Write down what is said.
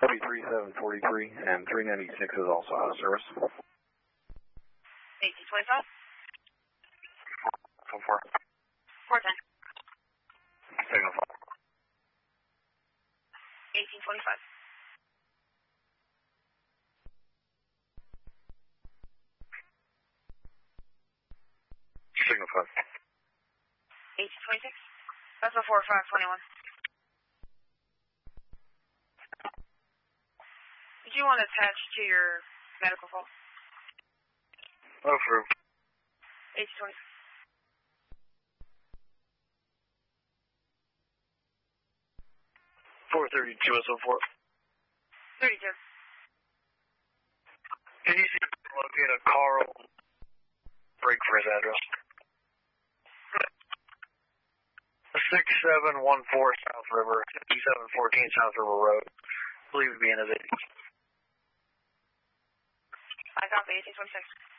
33743 and 396 is also out of service. 1825. 4. 410. Signal 5. 1825. Signal 5. 1826. That's a 4521. Did you want to attach to your medical call? Approved. 1826. 432 SO4. 32. Can you see if you can locate a Carl break for his address? 6714 South River, 5714 South River Road. I believe to be in his 80s. I copy 1826.